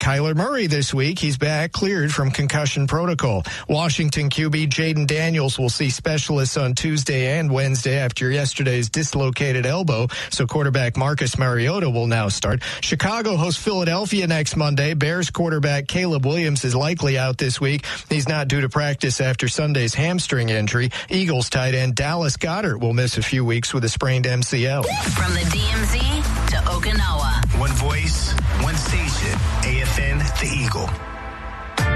Kyler Murray this week. He's back, cleared from concussion protocol. Washington QB Jaden Daniels will see specialists on Tuesday and Wednesday after yesterday's dislocated elbow, so quarterback Marcus Mariota will now start. Chicago hosts Philadelphia next Monday. Bears quarterback Caleb Williams is likely out this week. He's not due to practice after Sunday's hamstring injury. Eagles tight end Dallas Goedert will miss a few weeks with a sprained MCL. From the DMZ to Okinawa. One voice, one station. AFN, The Eagle.